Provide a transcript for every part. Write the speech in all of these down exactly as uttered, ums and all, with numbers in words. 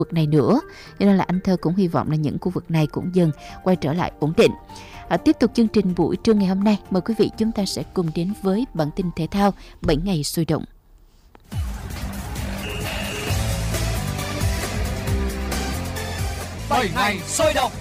vực này nữa. Cho nên là anh Thơ cũng hy vọng là những khu vực này cũng dần quay trở lại ổn định. À, tiếp tục chương trình buổi trưa ngày hôm nay, mời quý vị chúng ta sẽ cùng đến với bản tin thể thao bảy ngày sôi động. bảy ngày sôi động.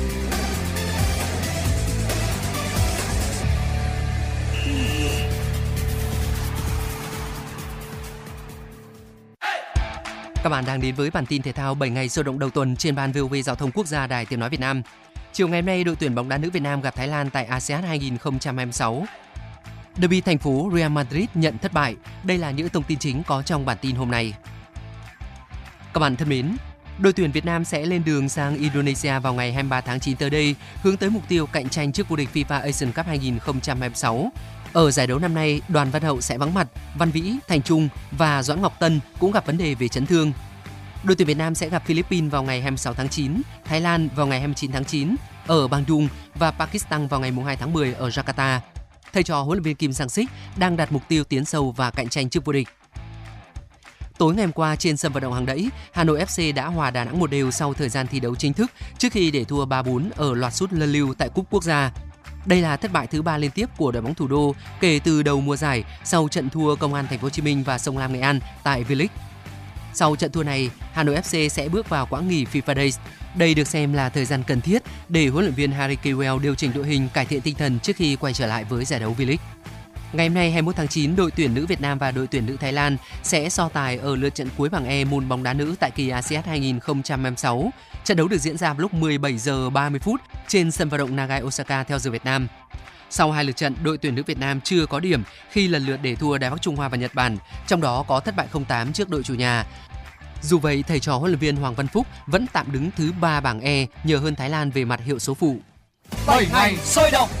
Các bạn đang đến với bản tin thể thao bảy ngày sôi động đầu tuần trên ban vê o vê Giao thông Quốc gia Đài Tiếng nói Việt Nam. Chiều ngày hôm nay, đội tuyển bóng đá nữ Việt Nam gặp Thái Lan tại a sê an hai không hai sáu. Derby thành phố Real Madrid nhận thất bại. Đây là những thông tin chính có trong bản tin hôm nay. Các bạn thân mến, đội tuyển Việt Nam sẽ lên đường sang Indonesia vào ngày hai mươi ba tháng chín tới đây, hướng tới mục tiêu cạnh tranh trước vô địch FIFA Asian Cup hai không hai sáu. Ở giải đấu năm nay, Đoàn Văn Hậu sẽ vắng mặt, Văn Vĩ, Thành Trung và Doãn Ngọc Tân cũng gặp vấn đề về chấn thương. Đội tuyển Việt Nam sẽ gặp Philippines vào ngày hai mươi sáu tháng chín, Thái Lan vào ngày hai mươi chín tháng chín ở Bandung và Pakistan vào ngày hai tháng mười ở Jakarta. Thầy trò huấn luyện viên Kim Sang-sik đang đặt mục tiêu tiến sâu và cạnh tranh chức vô địch. Tối ngày hôm qua trên sân vận động Hàng Đẫy, Hà Nội ép xê đã hòa Đà Nẵng một đều sau thời gian thi đấu chính thức trước khi để thua ba bốn ở loạt sút luân lưu tại Cúp Quốc gia. Đây là thất bại thứ ba liên tiếp của đội bóng thủ đô kể từ đầu mùa giải sau trận thua Công an Thành phố Hồ Chí Minh và Sông Lam Nghệ An tại V-League. Sau trận thua này, Hà Nội ép xê sẽ bước vào quãng nghỉ FIFA Days. Đây được xem là thời gian cần thiết để huấn luyện viên Harry Kewell điều chỉnh đội hình, cải thiện tinh thần trước khi quay trở lại với giải đấu V-League. Ngày hôm nay hai mươi mốt tháng chín, đội tuyển nữ Việt Nam và đội tuyển nữ Thái Lan sẽ so tài ở lượt trận cuối bảng E môn bóng đá nữ tại kỳ a sê an hai không hai sáu. Trận đấu được diễn ra vào lúc mười bảy giờ ba mươi phút trên sân vận động Nagai Osaka theo giờ Việt Nam. Sau hai lượt trận, đội tuyển nữ Việt Nam chưa có điểm khi lần lượt để thua Đài Bắc Trung Hoa và Nhật Bản, trong đó có thất bại không tám trước đội chủ nhà. Dù vậy, thầy trò huấn luyện viên Hoàng Văn Phúc vẫn tạm đứng thứ ba bảng E nhờ hơn Thái Lan về mặt hiệu số phụ. bảy ngày sôi động.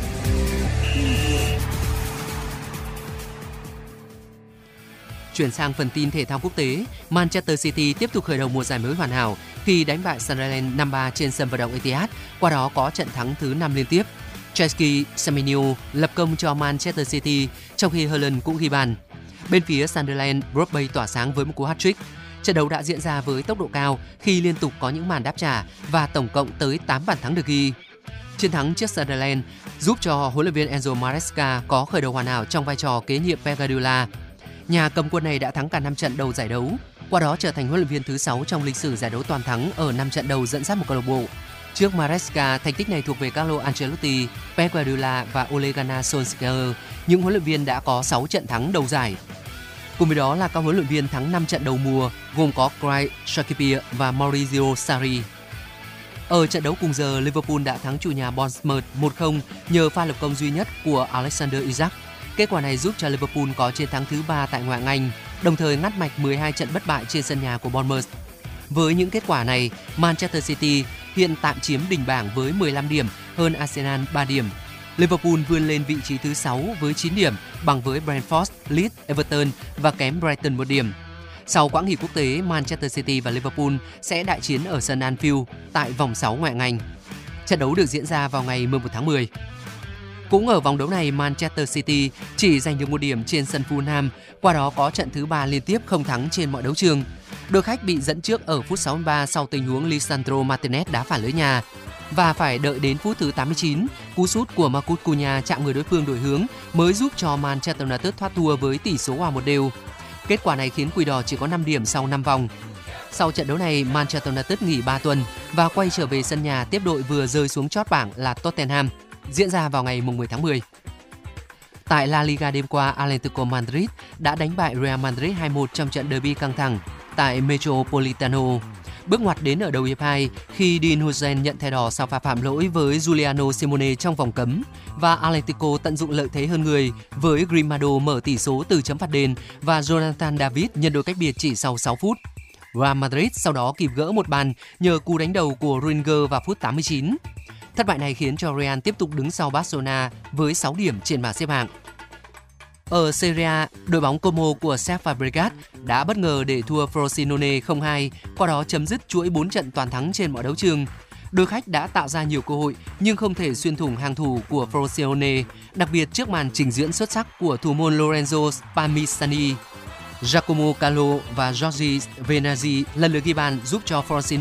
Chuyển sang phần tin thể thao quốc tế, Manchester City tiếp tục khởi đầu mùa giải mới hoàn hảo khi đánh bại Sunderland năm ba trên sân vận động Etihad, qua đó có trận thắng thứ năm liên tiếp. Chelsea Semenyo lập công cho Manchester City, trong khi Haaland cũng ghi bàn. Bên phía Sunderland, Brobbey tỏa sáng với một cú hat-trick. Trận đấu đã diễn ra với tốc độ cao khi liên tục có những màn đáp trả và tổng cộng tới tám bàn thắng được ghi. Chiến thắng trước Sunderland giúp cho huấn luyện viên Enzo Maresca có khởi đầu hoàn hảo trong vai trò kế nhiệm Pep Guardiola. Nhà cầm quân này đã thắng cả năm trận đầu giải đấu, qua đó trở thành huấn luyện viên thứ sáu trong lịch sử giải đấu toàn thắng ở năm trận đầu dẫn dắt một câu lạc bộ. Trước Maresca, thành tích này thuộc về Carlo Ancelotti, Pep Guardiola và Ole Gunnar Solskjaer, những huấn luyện viên đã có sáu trận thắng đầu giải. Cùng với đó là các huấn luyện viên thắng năm trận đầu mùa, gồm có Craig Shakespeare và Maurizio Sarri. Ở trận đấu cùng giờ, Liverpool đã thắng chủ nhà Bournemouth một không nhờ pha lập công duy nhất của Alexander Isak. Kết quả này giúp cho Liverpool có chiến thắng thứ ba tại ngoại hạng Anh, đồng thời ngắt mạch mười hai trận bất bại trên sân nhà của Bournemouth. Với những kết quả này, Manchester City hiện tạm chiếm đỉnh bảng với mười lăm điểm, hơn Arsenal ba điểm. Liverpool vươn lên vị trí thứ sáu với chín điểm, bằng với Brentford, Leeds, Everton và kém Brighton một điểm. Sau quãng nghỉ quốc tế, Manchester City và Liverpool sẽ đại chiến ở sân Anfield tại vòng sáu ngoại hạng Anh. Trận đấu được diễn ra vào ngày mười một tháng mười. Cũng ở vòng đấu này, Manchester City chỉ giành được một điểm trên sân Fulham, qua đó có trận thứ ba liên tiếp không thắng trên mọi đấu trường. Đội khách bị dẫn trước ở phút sáu mươi ba sau tình huống Lisandro Martinez đá phản lưới nhà và phải đợi đến phút thứ tám mươi chín, cú sút của Marcus Cunha chạm người đối phương đổi hướng mới giúp cho Manchester United thoát thua với tỷ số hòa một đều. Kết quả này khiến Quỷ Đỏ chỉ có năm điểm sau năm vòng. Sau trận đấu này, Manchester United nghỉ ba tuần và quay trở về sân nhà tiếp đội vừa rơi xuống chót bảng là Tottenham, diễn ra vào ngày mười tháng mười. Tại La Liga đêm qua, Atlético Madrid đã đánh bại Real Madrid hai một trong trận derby căng thẳng tại Metropolitano. Bước ngoặt đến ở đầu hiệp hai khi Dean Huijsen nhận thẻ đỏ sau pha phạm lỗi với Giuliano Simone trong vòng cấm và Atlético tận dụng lợi thế hơn người với Grimado mở tỷ số từ chấm phạt đền và Jonathan David nhân đôi cách biệt chỉ sau sáu phút. Real Madrid sau đó kịp gỡ một bàn nhờ cú đánh đầu của Rudiger vào phút tám mươi chín. Thất bại này khiến cho Real tiếp tục đứng sau Barcelona với sáu điểm trên bảng xếp hạng. Ở Serie A, đội bóng Como của Cesc Fabregas đã bất ngờ để thua Frosinone không hai, qua đó chấm dứt chuỗi bốn trận toàn thắng trên mọi đấu trường. Đội khách đã tạo ra nhiều cơ hội nhưng không thể xuyên thủng hàng thủ của Frosinone, đặc biệt trước màn trình diễn xuất sắc của thủ môn Lorenzo Spallanzani. Giacomo Callo và Giorgi Venazzi lần lượt ghi bàn giúp cho Frosinone